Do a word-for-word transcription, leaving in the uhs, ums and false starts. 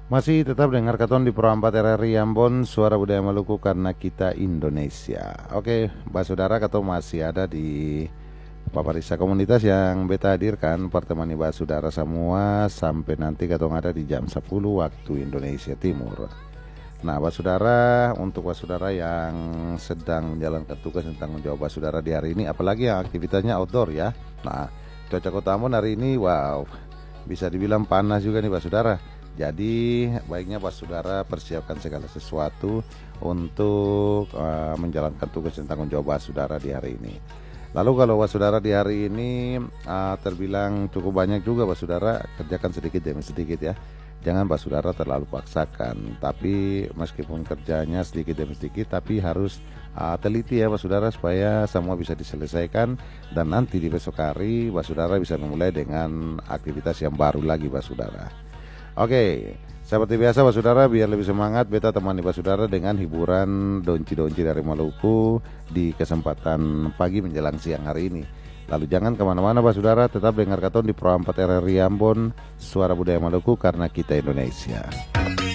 Masih tetap dengar katon di Pro empat R R I Ambon, suara budaya Maluku karena kita Indonesia. Oke, Mbak Saudara, katon masih ada di Paparisa Komunitas yang beta hadirkan pertemani Mbak Saudara semua sampai nanti katon ada di jam sepuluh waktu Indonesia Timur. Nah, Mbak Saudara, untuk Mbak Saudara yang sedang menjalankan tugas dan tanggung jawab Mbak Saudara di hari ini, apalagi yang aktivitasnya outdoor ya. Nah, cuaca Kota Ambon hari ini, wow, bisa dibilang panas juga nih Mbak Saudara. Jadi baiknya Pak Saudara persiapkan segala sesuatu untuk uh, menjalankan tugas dan tanggung jawab Pak Saudara di hari ini. Lalu kalau Pak Saudara di hari ini uh, terbilang cukup banyak juga Pak Saudara, kerjakan sedikit demi sedikit ya. Jangan Pak Saudara terlalu paksakan, tapi meskipun kerjanya sedikit demi sedikit, tapi harus uh, teliti ya Pak Saudara supaya semua bisa diselesaikan dan nanti di besok hari Pak Saudara bisa memulai dengan aktivitas yang baru lagi Pak Saudara. Oke, seperti biasa Pak Saudara, biar lebih semangat beta temani Pak Saudara dengan hiburan donci-donci dari Maluku di kesempatan pagi menjelang siang hari ini. Lalu jangan kemana-mana Pak Saudara, tetap dengar katon di Pro empat R R I Ambon, suara budaya Maluku karena kita Indonesia.